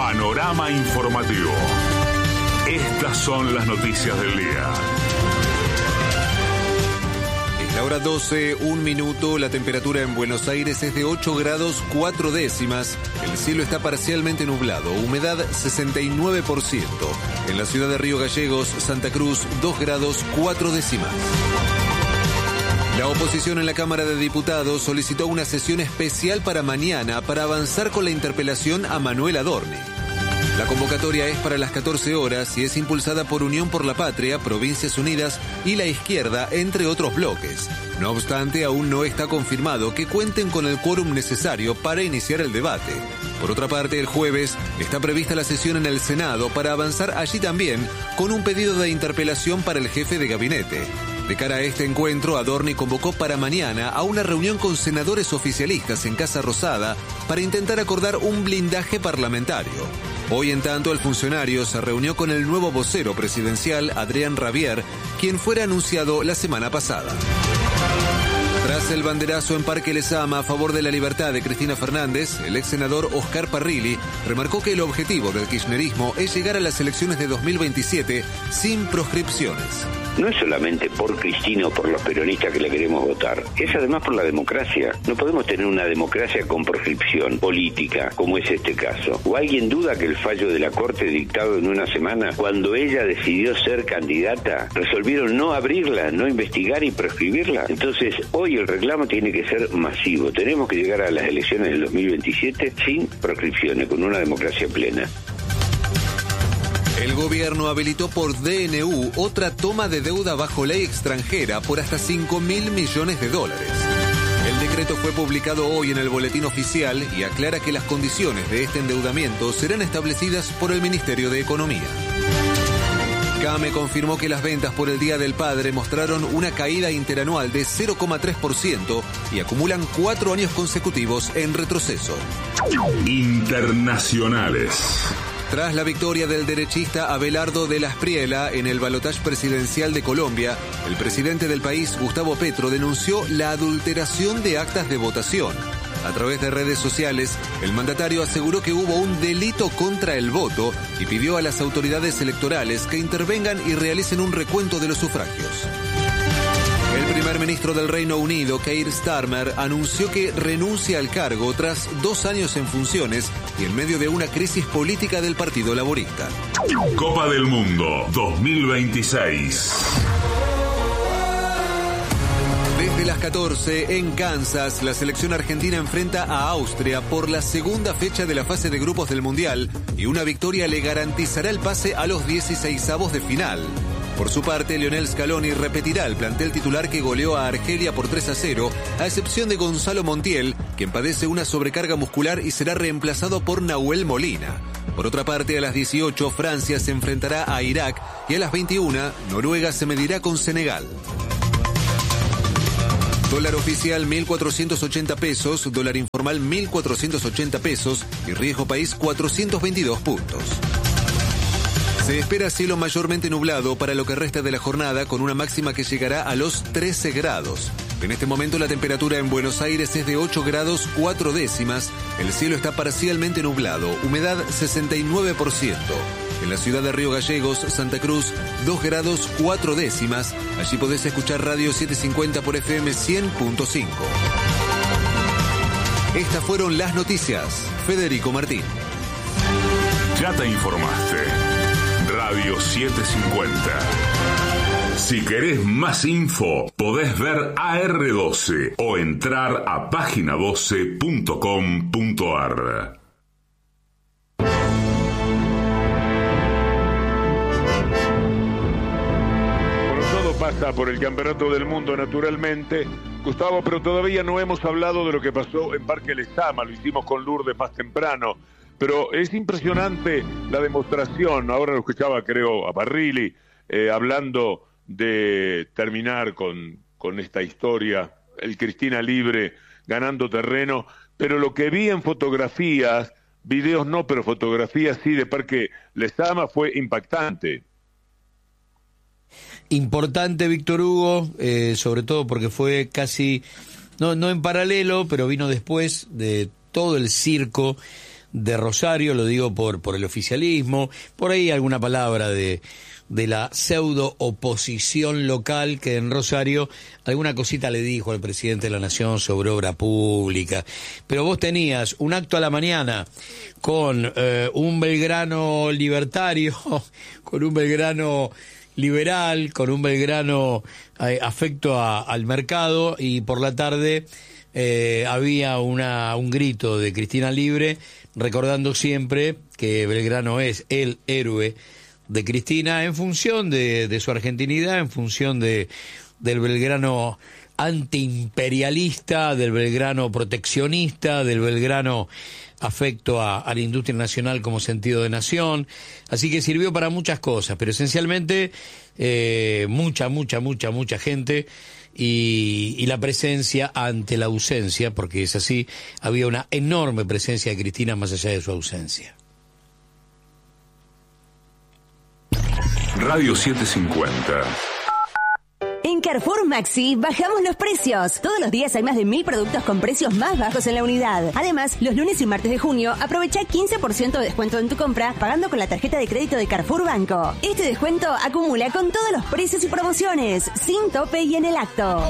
Panorama informativo. Estas son las noticias del día. Es la hora 12, 1 minuto. La temperatura en Buenos Aires es de 8 grados 4 décimas. El cielo está parcialmente nublado. Humedad 69%. En la ciudad de Río Gallegos, Santa Cruz, 2 grados 4 décimas. La oposición en la Cámara de Diputados solicitó una sesión especial para mañana para avanzar con la interpelación a Manuel Adorni. La convocatoria es para las 14 horas y es impulsada por Unión por la Patria, Provincias Unidas y la Izquierda, entre otros bloques. No obstante, aún no está confirmado que cuenten con el quórum necesario para iniciar el debate. Por otra parte, el jueves está prevista la sesión en el Senado para avanzar allí también con un pedido de interpelación para el jefe de gabinete. De cara a este encuentro, Adorni convocó para mañana a una reunión con senadores oficialistas en Casa Rosada para intentar acordar un blindaje parlamentario. Hoy, en tanto, el funcionario se reunió con el nuevo vocero presidencial, Adrián Rabier, quien fuera anunciado la semana pasada. Tras el banderazo en Parque Lezama a favor de la libertad de Cristina Fernández, el ex senador Oscar Parrilli remarcó que el objetivo del kirchnerismo es llegar a las elecciones de 2027 sin proscripciones. No es solamente por Cristina o por los peronistas que le queremos votar, es además por la democracia. No podemos tener una democracia con proscripción política, como es este caso. ¿O alguien duda que el fallo de la Corte dictado en una semana, cuando ella decidió ser candidata, resolvieron no abrirla, no investigar y proscribirla? Entonces, hoy el reclamo tiene que ser masivo. Tenemos que llegar a las elecciones del 2027 sin proscripciones, con una democracia plena. El gobierno habilitó por DNU otra toma de deuda bajo ley extranjera por hasta $5.000 millones. El decreto fue publicado hoy en el Boletín Oficial y aclara que las condiciones de este endeudamiento serán establecidas por el Ministerio de Economía. CAME confirmó que las ventas por el Día del Padre mostraron una caída interanual de 0,3% y acumulan 4 años consecutivos en retroceso. Internacionales. Tras la victoria del derechista Abelardo de la Espriella en el balotaje presidencial de Colombia, el presidente del país, Gustavo Petro, denunció la adulteración de actas de votación. A través de redes sociales, el mandatario aseguró que hubo un delito contra el voto y pidió a las autoridades electorales que intervengan y realicen un recuento de los sufragios. El primer ministro del Reino Unido, Keir Starmer, anunció que renuncia al cargo tras 2 años en funciones y en medio de una crisis política del Partido Laborista. Copa del Mundo 2026. Desde las 14, en Kansas, la selección argentina enfrenta a Austria por la segunda fecha de la fase de grupos del Mundial y una victoria le garantizará el pase a los 16avos de final. Por su parte, Lionel Scaloni repetirá el plantel titular que goleó a Argelia por 3-0, a excepción de Gonzalo Montiel, quien padece una sobrecarga muscular y será reemplazado por Nahuel Molina. Por otra parte, a las 18, Francia se enfrentará a Irak y a las 21, Noruega se medirá con Senegal. Dólar oficial 1.480 pesos, dólar informal 1.480 pesos y riesgo país 422 puntos. Se espera cielo mayormente nublado para lo que resta de la jornada, con una máxima que llegará a los 13 grados. En este momento la temperatura en Buenos Aires es de 8 grados 4 décimas, el cielo está parcialmente nublado, humedad 69%. En la ciudad de Río Gallegos, Santa Cruz, 2 grados 4 décimas. Allí podés escuchar Radio 750 por FM 100.5. Estas fueron las noticias. Federico Martín. Ya te informaste. Radio 750. Si querés más info, podés ver AR12 o entrar a página12.com.ar. Pasa por el Campeonato del Mundo, naturalmente, Gustavo, pero todavía no hemos hablado de lo que pasó en Parque Lezama. Lo hicimos con Lourdes más temprano, pero es impresionante la demostración. Ahora lo escuchaba, creo, a Parrilli hablando de terminar con esta historia, el Cristina libre ganando terreno, pero lo que vi en fotografías, videos no, pero fotografías sí, de Parque Lezama fue impactante. Importante, Víctor Hugo, sobre todo porque fue casi, no en paralelo, pero vino después de todo el circo de Rosario, lo digo por el oficialismo, por ahí alguna palabra de la pseudo oposición local que en Rosario alguna cosita le dijo al presidente de la Nación sobre obra pública. Pero vos tenías un acto a la mañana con un Belgrano libertario, con un Belgrano liberal, con un Belgrano afecto al mercado, y por la tarde había un grito de Cristina Libre recordando siempre que Belgrano es el héroe de Cristina en función de su argentinidad, en función del Belgrano antiimperialista, del Belgrano proteccionista, del Belgrano afecto a la industria nacional como sentido de nación. Así que sirvió para muchas cosas, pero esencialmente mucha gente y la presencia ante la ausencia, porque es así, había una enorme presencia de Cristina más allá de su ausencia. Radio 750. En Carrefour Maxi bajamos los precios. Todos los días hay más de 1000 productos con precios más bajos en la unidad. Además, los lunes y martes de junio aprovecha 15% de descuento en tu compra pagando con la tarjeta de crédito de Carrefour Banco. Este descuento acumula con todos los precios y promociones, sin tope y en el acto.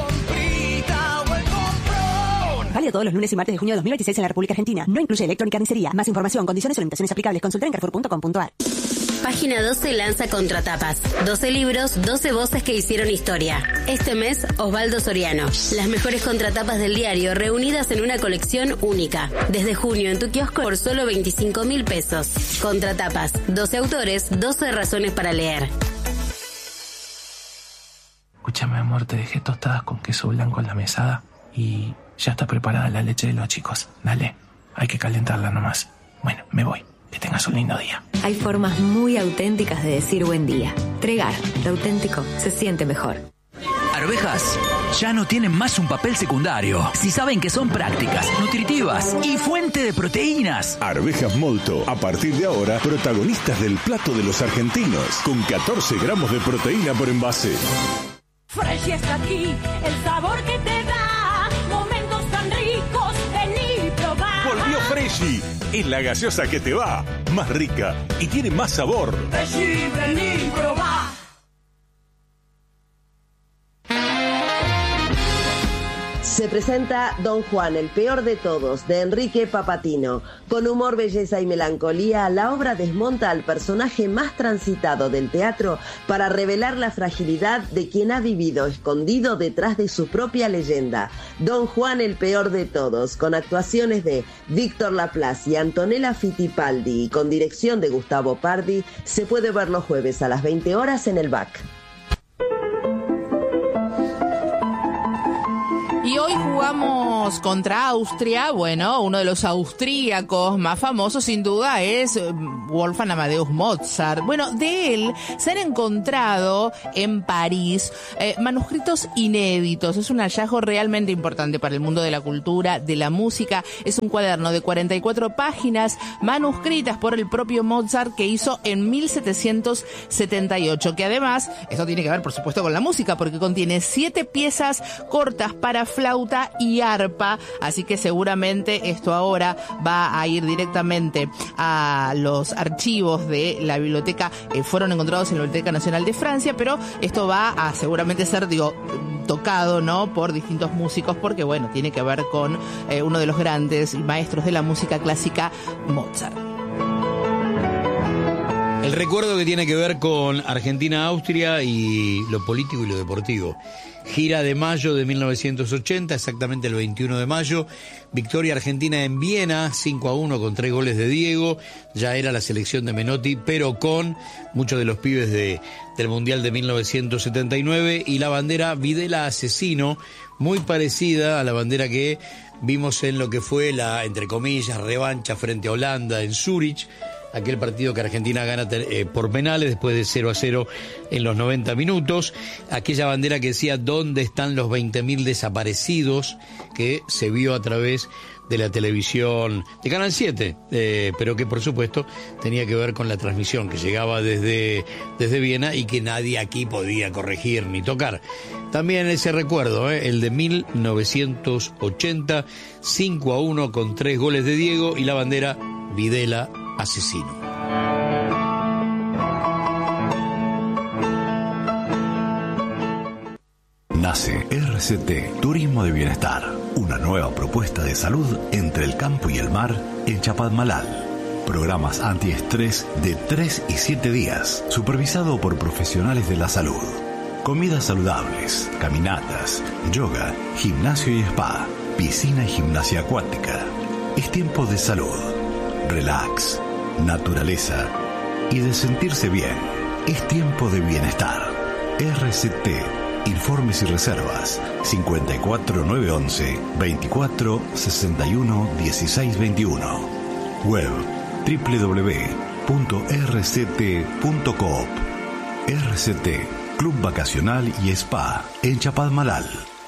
Válido todos los lunes y martes de junio de 2026 en la República Argentina. No incluye electrónica ni carnicería. Más información, condiciones o limitaciones aplicables. Consulta en carrefour.com.ar. Página 12 lanza Contratapas. 12 libros, 12 voces que hicieron historia. Este mes, Osvaldo Soriano. Las mejores contratapas del diario reunidas en una colección única. Desde junio en tu kiosco por solo 25.000 pesos. Contratapas. 12 autores, 12 razones para leer. Escúchame, amor, te dejé tostadas con queso blanco en la mesada y ya está preparada la leche de los chicos. Dale, hay que calentarla nomás. Bueno, me voy. Que tengas un lindo día. Hay formas muy auténticas de decir buen día. Tregar, lo auténtico se siente mejor. Arvejas ya no tienen más un papel secundario. Si saben que son prácticas, nutritivas y fuente de proteínas. Arvejas Molto, a partir de ahora, protagonistas del plato de los argentinos, con 14 gramos de proteína por envase. Fresh está aquí, el sabor que te da momentos tan ricos, vení y probá. Volvió Freshy, es la gaseosa que te va, más rica y tiene más sabor. Freshy, vení y probá. Se presenta Don Juan, el peor de todos, de Enrique Papatino. Con humor, belleza y melancolía, la obra desmonta al personaje más transitado del teatro para revelar la fragilidad de quien ha vivido escondido detrás de su propia leyenda. Don Juan, el peor de todos, con actuaciones de Víctor Laplace y Antonella Fittipaldi y con dirección de Gustavo Pardi, se puede ver los jueves a las 20 horas en el BAC. Y hoy jugamos contra Austria. Bueno, uno de los austríacos más famosos sin duda es Wolfgang Amadeus Mozart. Bueno, de él se han encontrado en París manuscritos inéditos. Es un hallazgo realmente importante para el mundo de la cultura, de la música. Es un cuaderno de 44 páginas manuscritas por el propio Mozart que hizo en 1778. Que además, esto tiene que ver por supuesto con la música porque contiene 7 piezas cortas para flauta y arpa, así que seguramente esto ahora va a ir directamente a los archivos de la biblioteca, fueron encontrados en la Biblioteca Nacional de Francia, pero esto va a seguramente ser, tocado, ¿no?, por distintos músicos, porque bueno, tiene que ver con uno de los grandes maestros de la música clásica, Mozart. El recuerdo que tiene que ver con Argentina-Austria y lo político y lo deportivo. Gira de mayo de 1980, exactamente el 21 de mayo. Victoria argentina en Viena, 5-1 con 3 goles de Diego. Ya era la selección de Menotti, pero con muchos de los pibes del Mundial de 1979. Y la bandera Videla Asesino, muy parecida a la bandera que vimos en lo que fue la, entre comillas, revancha frente a Holanda en Zúrich. Aquel partido que Argentina gana por penales después de 0-0 en los 90 minutos. Aquella bandera que decía ¿dónde están los 20.000 desaparecidos? Que se vio a través de la televisión de Canal 7, pero que por supuesto tenía que ver con la transmisión que llegaba desde Viena y que nadie aquí podía corregir ni tocar. También ese recuerdo, el de 1980, 5-1 con 3 goles de Diego y la bandera Videla, asesino. Nace RCT Turismo de Bienestar, una nueva propuesta de salud entre el campo y el mar en Chapadmalal. Programas antiestrés de 3 y 7 días, supervisado por profesionales de la salud. Comidas saludables, caminatas, yoga, gimnasio y spa, piscina y gimnasia acuática. Es tiempo de salud, relax, naturaleza y de sentirse bien. Es tiempo de bienestar. RCT. Informes y reservas 54911 24 61 16 21. Web www.rct.coop. RCT Club Vacacional y Spa en Chapadmalal.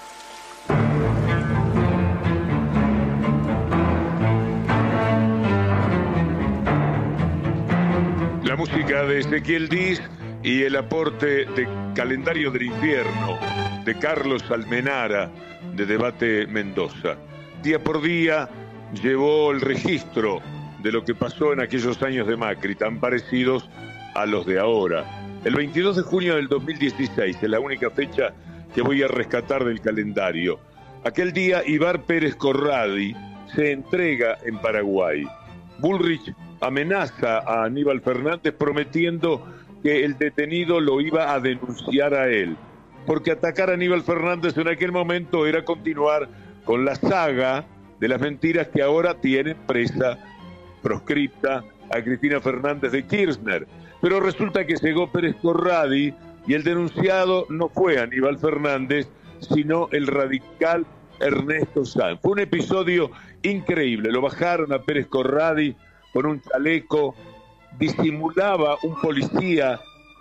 La música de Ezequiel Diz y el aporte de Calendario del Infierno de Carlos Almenara de Debate Mendoza. Día por día llevó el registro de lo que pasó en aquellos años de Macri, tan parecidos a los de ahora. El 22 de junio del 2016 es la única fecha que voy a rescatar del calendario. Aquel día Ibar Pérez Corradi se entrega en Paraguay. Bullrich amenaza a Aníbal Fernández prometiendo que el detenido lo iba a denunciar a él, porque atacar a Aníbal Fernández en aquel momento era continuar con la saga de las mentiras que ahora tienen presa, proscripta, a Cristina Fernández de Kirchner. Pero resulta que llegó Pérez Corradi y el denunciado no fue Aníbal Fernández, sino el radical Ernesto Sanz. Fue un episodio increíble. Lo bajaron a Pérez Corradi con un chaleco, disimulaba un policía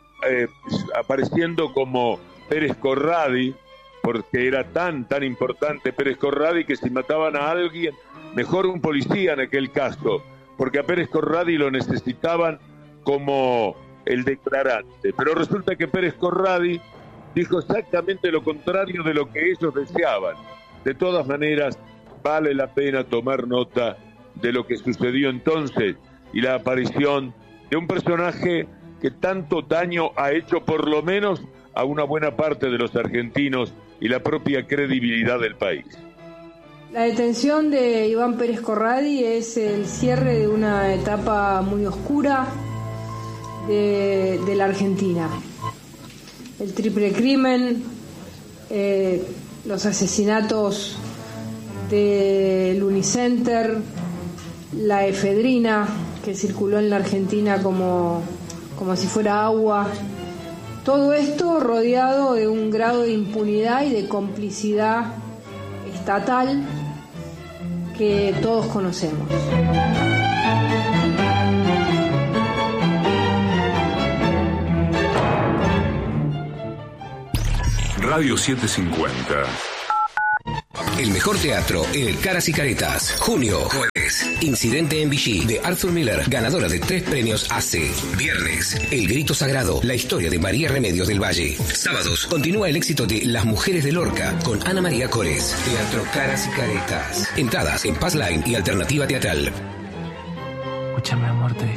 apareciendo como Pérez Corradi, porque era tan importante Pérez Corradi que si mataban a alguien, mejor un policía en aquel caso, porque a Pérez Corradi lo necesitaban como el declarante. Pero resulta que Pérez Corradi dijo exactamente lo contrario de lo que ellos deseaban. De todas maneras, vale la pena tomar nota de lo que sucedió entonces y la aparición de un personaje que tanto daño ha hecho por lo menos a una buena parte de los argentinos y la propia credibilidad del país. La detención de Iván Pérez Corradi es el cierre de una etapa muy oscura de la Argentina. El triple crimen, los asesinatos del Unicenter, la efedrina que circuló en la Argentina como si fuera agua. Todo esto rodeado de un grado de impunidad y de complicidad estatal que todos conocemos. Radio 750. El mejor teatro en el Caras y Caretas. Junio, jueves. Incidente en Vichy, de Arthur Miller, ganadora de 3 premios AC. Viernes, El Grito Sagrado, la historia de María Remedios del Valle. Sábados, continúa el éxito de Las Mujeres de Lorca, con Ana María Cores. Teatro Caras y Caretas. Entradas en Passline y Alternativa Teatral. Escúchame, amor, te